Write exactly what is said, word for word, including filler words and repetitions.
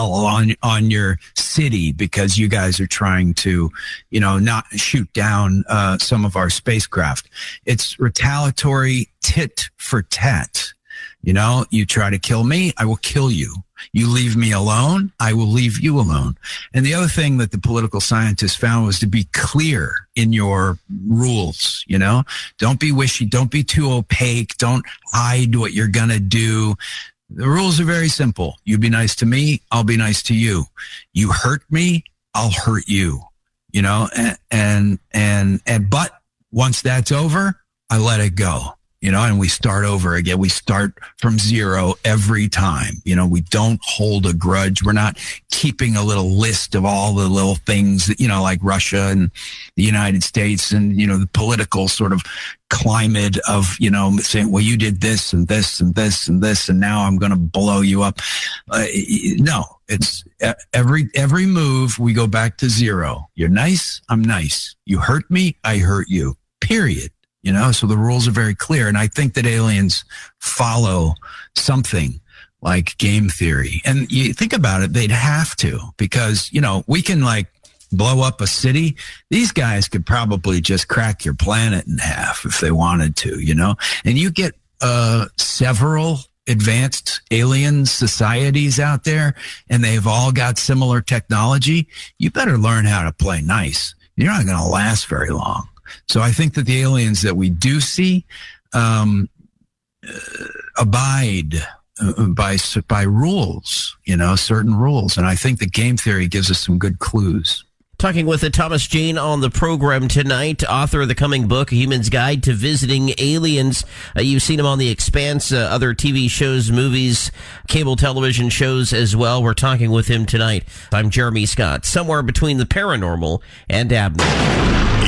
hell on on your city because you guys are trying to, you know, not shoot down uh, some of our spacecraft. It's retaliatory tit for tat. You know, you try to kill me, I will kill you. You leave me alone, I will leave you alone. And the other thing that the political scientists found was to be clear in your rules, you know? Don't be wishy, don't be too opaque, don't hide what you're going to do. The rules are very simple. You be nice to me, I'll be nice to you. You hurt me, I'll hurt you. You know, and and and, and but once that's over, I let it go. You know, and we start over again. We start from zero every time. You know, we don't hold a grudge. We're not keeping a little list of all the little things that, you know, like Russia and the United States and, you know, the political sort of climate of, you know, saying, well, you did this and this and this and this, and now I'm going to blow you up. Uh, no, it's every, every move we go back to zero. You're nice, I'm nice. You hurt me, I hurt you, period. You know, so the rules are very clear. And I think that aliens follow something like game theory. And you think about it, they'd have to, because, you know, we can like blow up a city. These guys could probably just crack your planet in half if they wanted to, you know, and you get uh, several advanced alien societies out there and they've all got similar technology. You better learn how to play nice. You're not going to last very long. So I think that the aliens that we do see um, uh, abide uh, by by rules, you know, certain rules. And I think the game theory gives us some good clues. Talking with Thomas Jane on the program tonight, author of the coming book, A Human's Guide to Visiting Aliens. Uh, you've seen him on The Expanse, uh, other T V shows, movies, cable television shows as well. We're talking with him tonight. I'm Jeremy Scott, somewhere between the paranormal and abnormal.